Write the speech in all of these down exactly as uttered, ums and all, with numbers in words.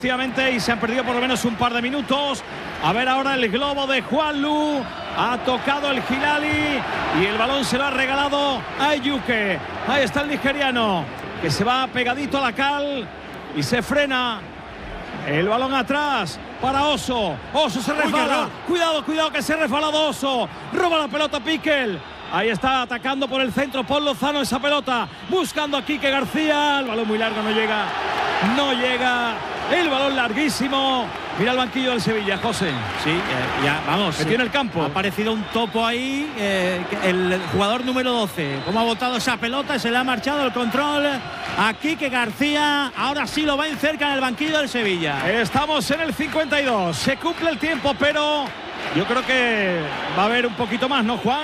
Y se han perdido por lo menos un par de minutos. A ver ahora el globo de Juanlu. Ha tocado el Hilali y el balón se lo ha regalado a Ayuke. Ahí está el nigeriano, que se va pegadito a la cal y se frena. El balón atrás para Oso. Oso se resbala. Cuidado, cuidado que se ha resbalado Oso. Roba la pelota Piquel. Ahí está atacando por el centro Paul Lozano esa pelota. Buscando a Quique García. El balón muy largo, no llega. No llega. El balón larguísimo. Mira el banquillo del Sevilla, José. Sí, eh, ya, vamos. Metió en el campo. Ha aparecido un topo ahí. Eh, el jugador número doce. Cómo ha botado esa pelota. Se le ha marchado el control a Quique García. Ahora sí lo va en cerca en el banquillo del Sevilla. Estamos en el cincuenta y dos. Se cumple el tiempo, pero yo creo que va a haber un poquito más, ¿no, Juan?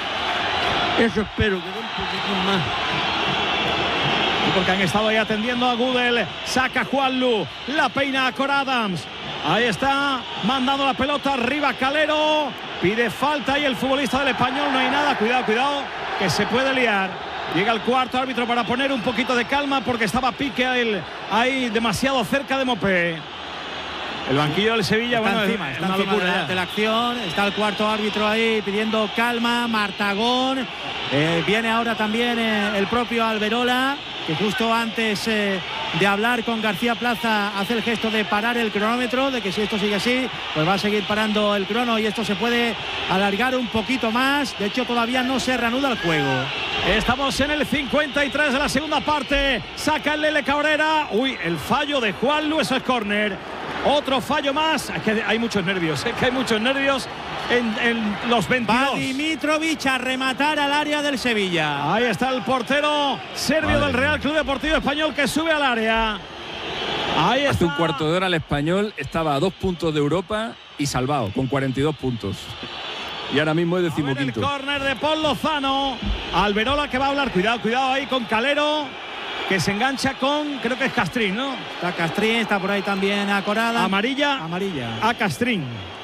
Eso espero, que dé un poquito más. Porque han estado ahí atendiendo a Gudel. Saca Juanlu, la peina a Cor Adams. Ahí está, mandando la pelota arriba Calero. Pide falta y el futbolista del Español. No hay nada, cuidado, cuidado, que se puede liar. Llega el cuarto árbitro para poner un poquito de calma, porque estaba Pique ahí, ahí demasiado cerca de Mopé. El banquillo del Sevilla, está bueno, encima, es está una encima locura de la, de la acción. Está el cuarto árbitro ahí pidiendo calma. Martagón. Eh, viene ahora también eh, el propio Alberola, que justo antes eh, de hablar con García Plaza hace el gesto de parar el cronómetro, de que si esto sigue así, pues va a seguir parando el crono y esto se puede alargar un poquito más. De hecho, todavía no se reanuda el juego. Estamos en el cincuenta y tres de la segunda parte. Saca el Lele Cabrera. Uy, el fallo de Juanlu, eso es córner. Otro fallo más. Es que hay muchos nervios, es que hay muchos nervios en, en los veintidós. Va Dimitrovic a rematar al área del Sevilla. Ahí está el portero serbio del Real Club Deportivo Español, que sube al área. Ahí está. Hace un cuarto de hora el Español estaba a dos puntos de Europa y salvado, con cuarenta y dos puntos. Y ahora mismo es decimoquinto. El córner de Paul Lozano. Alberola, que va a hablar. Cuidado, cuidado ahí con Calero, que se engancha con, creo que es Castrín, ¿no? Está Castrín, está por ahí también Acorada. Amarilla, amarilla a Castrín.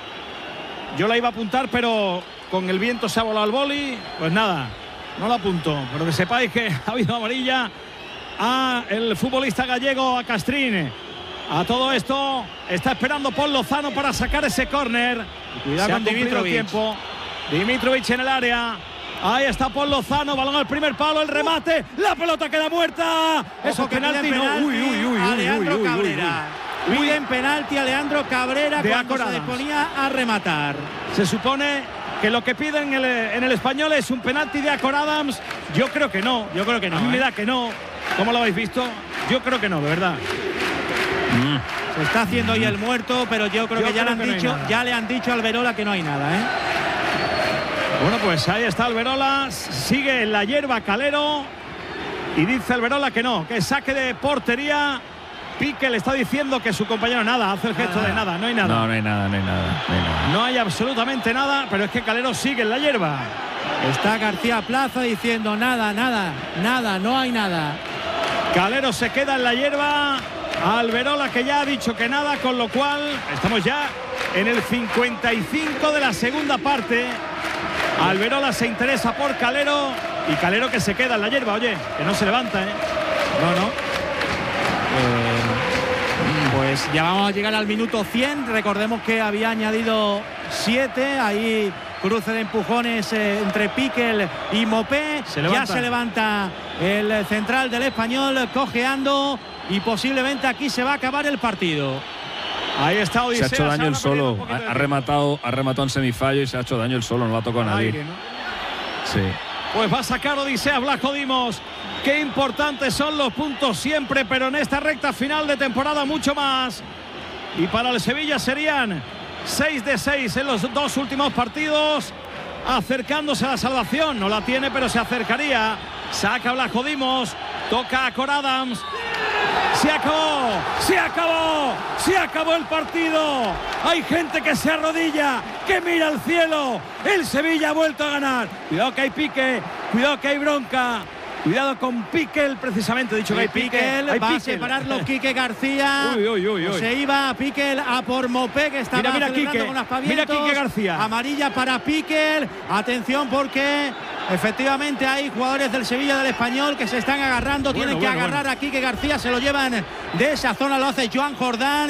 Yo la iba a apuntar, pero con el viento se ha volado el boli. Pues nada, no la apunto. Pero que sepáis que ha habido amarilla a el futbolista gallego, a Castrín. A todo esto está esperando Paul Lozano para sacar ese córner. Cuidado con Dimitrovic. Tiempo. Dimitrovic en el área. Ahí está Paul Lozano, balón al primer palo, el remate, la pelota queda muerta. Eso, penalti, penalti, no. Uy, uy, uy, a Leandro uy, uy, Cabrera. Uy, uy. Piden penalti a Leandro Cabrera de cuando Acorada. se disponía a rematar. Se supone que lo que piden en el, en el Español es un penalti de Acor Adams. Yo creo que no, yo creo que no. A mí ¿eh? me da que no. ¿Cómo lo habéis visto? Yo creo que no, de verdad. Mm. Se está haciendo ahí el muerto, pero yo creo yo que ya creo le han que dicho, no ya le han dicho a Alberola que no hay nada, ¿eh? Bueno, pues ahí está Alberola, sigue en la hierba Calero y dice Alberola que no, que saque de portería. Pique le está diciendo que su compañero nada, hace el gesto nada. de nada, no hay nada. No, no hay nada, no hay nada, no hay nada. No hay absolutamente nada, pero es que Calero sigue en la hierba. Está García Plaza diciendo nada, nada, nada, no hay nada. Calero se queda en la hierba. Alberola, que ya ha dicho que nada, con lo cual estamos ya en el cincuenta y cinco de la segunda parte. Alberola se interesa por Calero y Calero que se queda en la hierba, oye, que no se levanta, ¿eh? No, no. Eh, pues ya vamos a llegar al minuto cien. Recordemos que había añadido siete. Ahí cruce de empujones eh, entre Piquel y Mopé. Se ya se levanta el central del Español cojeando y posiblemente aquí se va a acabar el partido. Ahí está Odisea. Se ha hecho daño el solo. Ha, ha rematado, ha rematado en semifallo y se ha hecho daño el solo. No lo ha tocado a nadie. Aire, ¿no? Sí. Pues va a sacar Odisea Blasco Dimos. Qué importantes son los puntos siempre, pero en esta recta final de temporada mucho más. Y para el Sevilla serían seis de seis en los dos últimos partidos, acercándose a la salvación. No la tiene, pero se acercaría. Saca Blasco Dimos, toca a Cor Adams. Se acabó, se acabó, se acabó el partido. Hay gente que se arrodilla, que mira al cielo. El Sevilla ha vuelto a ganar. Cuidado que hay pique, cuidado que hay bronca. Cuidado con Piquel, precisamente, he dicho que hay Piquel. Va Piquel. A separarlo Quique García. Uy, uy, uy, uy. Se iba Piquel a por Mopé, que estaba mira, mira, celebrando Quique. con aspavientos. Mira Quique García. Amarilla para Piquel. Atención porque efectivamente hay jugadores del Sevilla, del Español, que se están agarrando. Bueno, Tienen que bueno, agarrar bueno. a Quique García. Se lo llevan de esa zona, lo hace Joan Jordán.